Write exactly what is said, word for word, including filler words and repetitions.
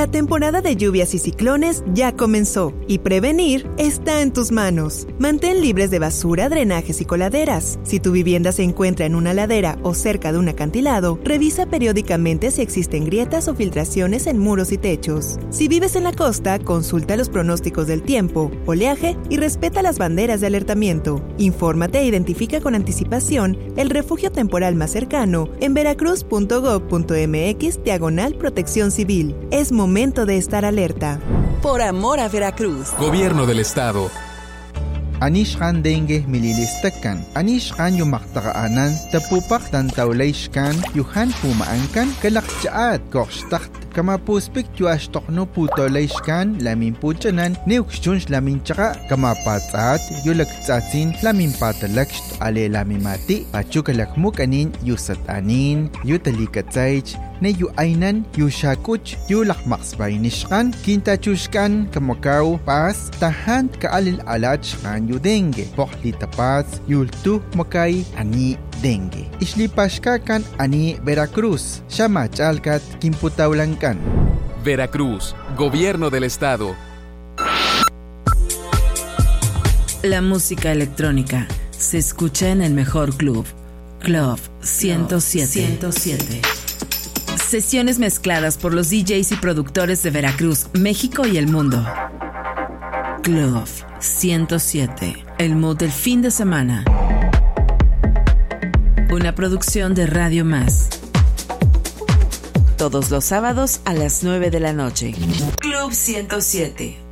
La temporada de lluvias y ciclones ya comenzó y prevenir está en tus manos. Mantén libres de basura, drenajes y coladeras. Si tu vivienda se encuentra en una ladera o cerca de un acantilado, revisa periódicamente si existen grietas o filtraciones en muros y techos. Si vives en la costa, consulta los pronósticos del tiempo, oleaje y respeta las banderas de alertamiento. Infórmate e identifica con anticipación el refugio temporal más cercano en veracruz punto gob punto mx diagonal protección civil. Es momento de estar alerta. Por amor a Veracruz. Gobierno del Estado. Anishkan dengue mililistakan. Anishkan yumaktaanan tapupak tantawlayshkan yuhan pumaankan kalakchaat korshtakt kama puspik yuashtokno putolayshkan lamin puchanan neukshunsh lamin chaka kama patsaat yulaktsatsin lamin patalakst ale lamimati pachukalakmukanin yusatanin yutalikatsaych ne yu ainan yu shakuch yu lakmaksbaynishkan kintachushkan kamakaw pas tahan kaalil alachkan yu dengue pohli tapas yultu makay ani dengue islipashkakan ani Veracruz shamachalkat kimputawlankan. Veracruz, Gobierno del Estado. La música electrónica se escucha en el mejor club, Club ciento siete. Sesiones mezcladas por los D Js y productores de Veracruz, México y el mundo. Club ciento siete, el mood del fin de semana. Una producción de Radio Más. Todos los sábados a las nueve de la noche. Club ciento siete.